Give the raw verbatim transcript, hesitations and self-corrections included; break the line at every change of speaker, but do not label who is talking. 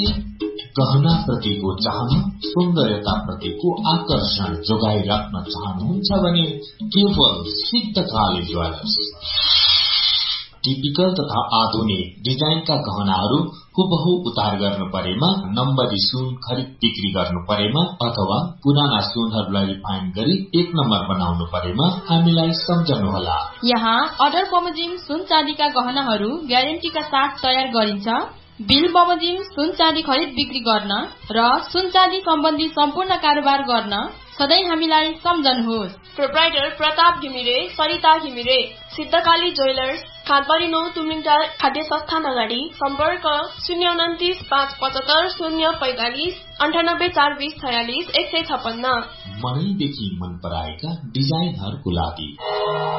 गहना प्रतिको चाहना, सौन्दर्यता प्रतिको आकर्षण जोगाइराख्न चाहनुहुन्छ भने केवल सिद्धकाली ज्वेलर्स। टिपिकल तथा आधुनिक डिजाइनका गहनाहरू हुबहु उतार गर्नु परेमा, नम्बरी सुन खरिद बिक्री गर्नु परेमा अथवा पुराना सुनहरूलाई रिफाइन गरी एक नम्बर बनाउनु परेमा हामीलाई सम्झनुहोला।
यहाँ अर्डर बमोजिम सुन चाँदीका गहनाहरू ग्यारेन्टीका साथ तयार गरिन्छ। बिल बमोजिम सुन चाँदी खरिद बिक्री गर्न र सुन चाँदी सम्बन्धी सम्पूर्ण कारोबार गर्न सधैँ हामीलाई सम्झनुहोस्।
प्रोप्राइटर प्रताप घिमिरे, सरिता घिमिरे, सिद्धकाली ज्वेलर्स, खादबारी नौ तुमिङटार खाद्य संस्थान अगाडि। सम्पर्क शून्य उन्तिस पाँच पचहत्तर शून्य पैंतालिस अन्ठानब्बे चार बीस छयालिस एक सय छप्पन्न।
मनैदेखि मन पराएका डिजाइनहरूको लागि